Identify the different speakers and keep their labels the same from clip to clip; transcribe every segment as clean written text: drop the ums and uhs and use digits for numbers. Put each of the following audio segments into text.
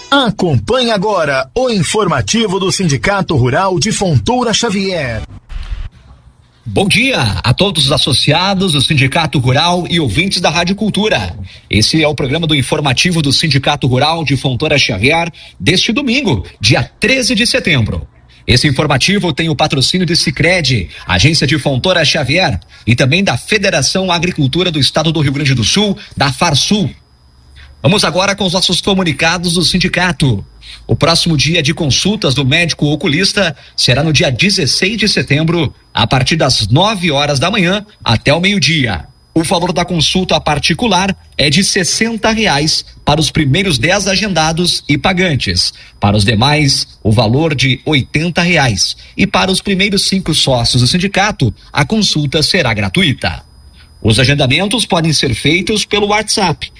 Speaker 1: Acompanhe agora o informativo do Sindicato Rural de Fontoura Xavier.
Speaker 2: Bom dia a todos os associados do Sindicato Rural e ouvintes da Rádio Cultura. Esse é o programa do informativo do Sindicato Rural de Fontoura Xavier deste domingo, dia 13 de setembro. Esse informativo tem o patrocínio de Sicredi, agência de Fontoura Xavier, e também da Federação Agricultura do Estado do Rio Grande do Sul, da Farsul. Vamos agora com os nossos comunicados do sindicato. O próximo dia de consultas do médico oculista será no dia 16 de setembro, a partir das 9 horas da manhã até o meio-dia. O valor da consulta particular é de R$60 para os primeiros 10 agendados e pagantes. Para os demais, o valor de R$80. E para os primeiros 5 sócios do sindicato, a consulta será gratuita. Os agendamentos podem ser feitos pelo WhatsApp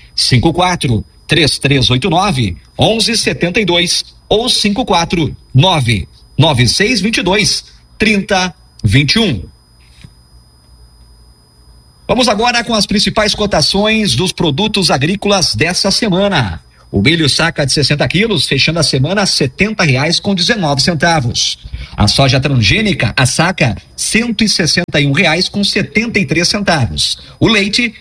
Speaker 2: 54-3389-1172 ou 549-9622-3021. Vamos agora com as principais cotações dos produtos agrícolas dessa semana. O milho saca de 60 quilos, fechando a semana a R$70,19. A soja transgênica, a saca, R$161,73. O leite,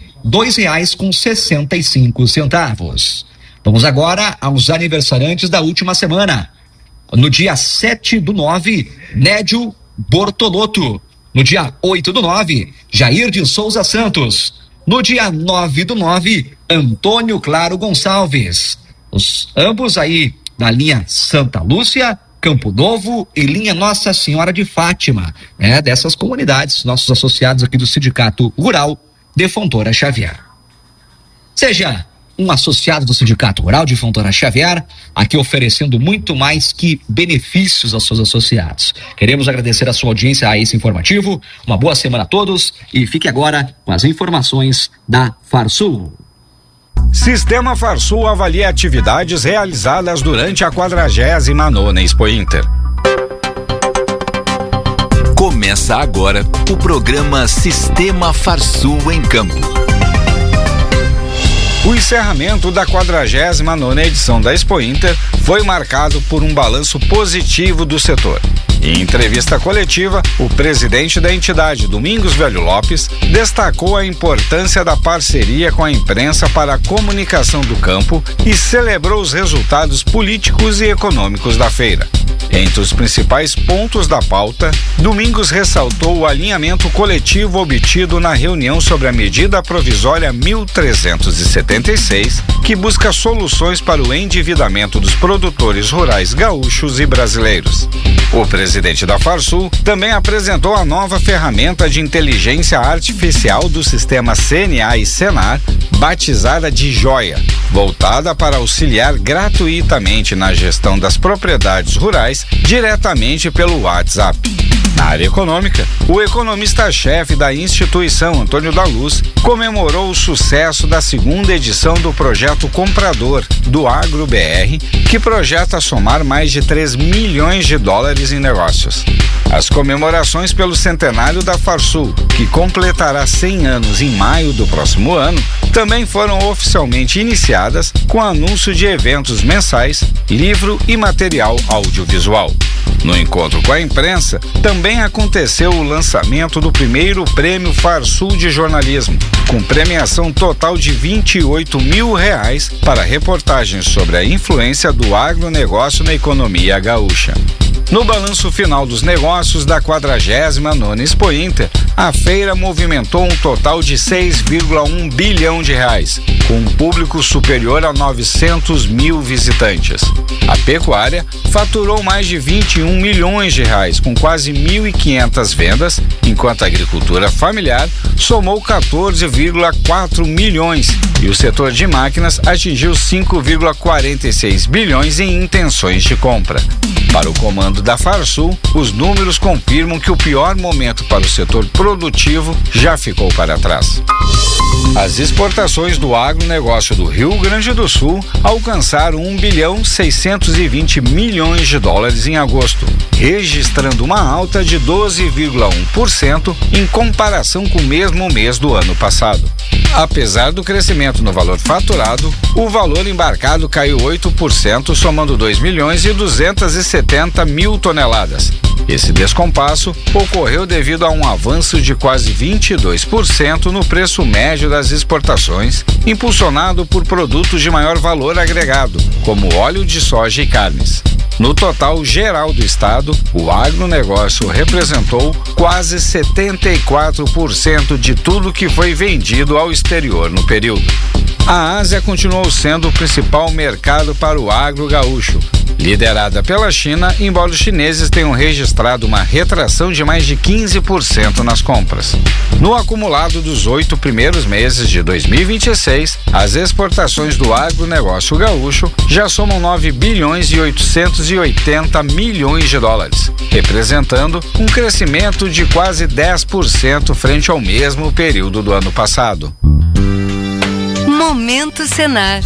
Speaker 2: R$2,65. Vamos agora aos aniversariantes da última semana. No dia 7/9, Nédio Bortolotto. No dia 8/9, Jair de Souza Santos. No dia 9/9, Antônio Claro Gonçalves. Ambos aí na linha Santa Lúcia, Campo Novo e linha Nossa Senhora de Fátima, dessas comunidades, nossos associados aqui do Sindicato Rural de Fontoura Xavier. Seja um associado do Sindicato Rural de Fontoura Xavier, aqui oferecendo muito mais que benefícios aos seus associados. Queremos agradecer a sua audiência a esse informativo. Uma boa semana a todos e fique agora com as informações da Farsul.
Speaker 3: Sistema Farsul avalia atividades realizadas durante a 49ª Expo Inter.
Speaker 4: Começa agora o programa Sistema Farsul em Campo.
Speaker 3: O encerramento da 49ª edição da Expo Inter foi marcado por um balanço positivo do setor. Em entrevista coletiva, o presidente da entidade, Domingos Velho Lopes, destacou a importância da parceria com a imprensa para a comunicação do campo e celebrou os resultados políticos e econômicos da feira. Entre os principais pontos da pauta, Domingos ressaltou o alinhamento coletivo obtido na reunião sobre a medida provisória 1376, que busca soluções para o endividamento dos produtores rurais gaúchos e brasileiros. O presidente da Farsul também apresentou a nova ferramenta de inteligência artificial do sistema CNA e Senar, batizada de Joia, voltada para auxiliar gratuitamente na gestão das propriedades rurais diretamente pelo WhatsApp. Na área econômica, o economista-chefe da instituição, Antônio da Luz, comemorou o sucesso da 2ª edição do projeto Comprador do Agro BR, que projeta somar mais de $3 milhões em negócios. As comemorações pelo centenário da Farsul, que completará 100 anos em maio do próximo ano, também foram oficialmente iniciadas com anúncio de eventos mensais, livro e material audiovisual. No encontro com a imprensa, também aconteceu o lançamento do primeiro Prêmio Farsul de Jornalismo, com premiação total de R$28 mil para reportagens sobre a influência do agronegócio na economia gaúcha. No balanço final dos negócios da 49ª Expo Inter, a feira movimentou um total de R$6,1 bilhão, com um público superior a 900 mil visitantes. A pecuária faturou mais de R$21 milhões, com quase 1.500 vendas, enquanto a agricultura familiar somou 14,4 milhões e o setor de máquinas atingiu 5,46 bilhões em intenções de compra. Para o comando da Farsul, os números confirmam que o pior momento para o setor produtivo já ficou para trás. As exportações do agronegócio do Rio Grande do Sul alcançaram $1,620 bilhões em agosto, registrando uma alta de 12,1% em comparação com o mesmo mês do ano passado. Apesar do crescimento no valor faturado, o valor embarcado caiu 8%, somando 2.270.000 toneladas. Esse descompasso ocorreu devido a um avanço de quase 22% no preço médio das exportações, impulsionado por produtos de maior valor agregado, como óleo de soja e carnes. No total geral do estado, o agronegócio representou quase 74% de tudo que foi vendido ao exterior no período. A Ásia continuou sendo o principal mercado para o agro gaúcho, liderada pela China, embora os chineses tenham registrado uma retração de mais de 15% nas compras. No acumulado dos 8 primeiros meses de 2026, as exportações do agronegócio gaúcho já somam 9 bilhões e 880 milhões de dólares, representando um crescimento de quase 10% frente ao mesmo período do ano passado.
Speaker 5: Momento Senar.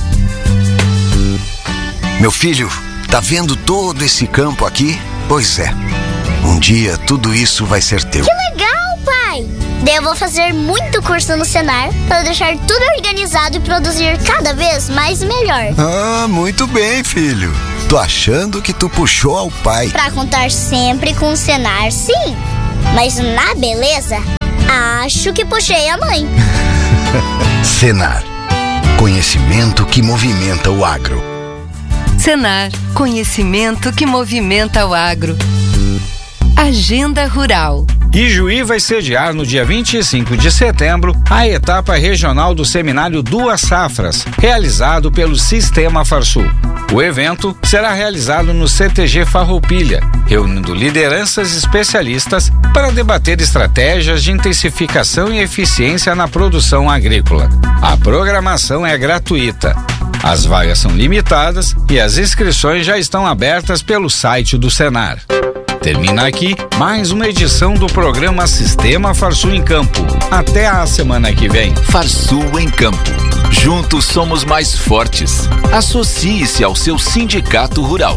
Speaker 6: Meu filho, tá vendo todo esse campo aqui? Pois é, um dia tudo isso vai ser teu.
Speaker 7: Que legal, pai! Daí eu vou fazer muito curso no Senar para deixar tudo organizado e produzir cada vez mais e melhor.
Speaker 6: Ah, muito bem, filho. Tô achando que tu puxou ao pai.
Speaker 7: Pra contar sempre com o Senar, sim. Mas na beleza, acho que puxei a mãe.
Speaker 6: Senar. Conhecimento que movimenta o agro.
Speaker 5: Senar, conhecimento que movimenta o agro. Agenda Rural.
Speaker 3: Ijuí vai sediar no dia 25 de setembro a etapa regional do seminário Duas Safras, realizado pelo Sistema Farsul. O evento será realizado no CTG Farroupilha, reunindo lideranças especialistas para debater estratégias de intensificação e eficiência na produção agrícola. A programação é gratuita. As vagas são limitadas e as inscrições já estão abertas pelo site do Senar. Termina aqui mais uma edição do programa Sistema Farsul em Campo. Até a semana que vem.
Speaker 4: Farsul em Campo. Juntos somos mais fortes. Associe-se ao seu sindicato rural.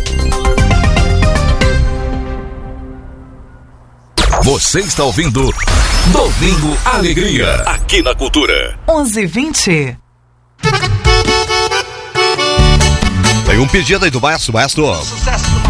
Speaker 1: Você está ouvindo Domingo Alegria, aqui na Cultura.
Speaker 5: 11h20.
Speaker 8: Tem um pedido aí do maestro.